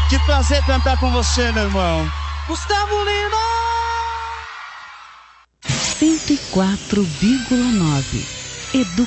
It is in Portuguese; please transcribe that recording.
Que prazer cantar com você, meu irmão. Gustavo Lima! 104,9.